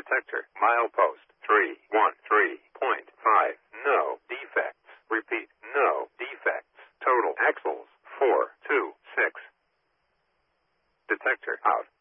Detector. Milepost 313.5. No defects. Repeat. No defects. Total axles 426. Detector out.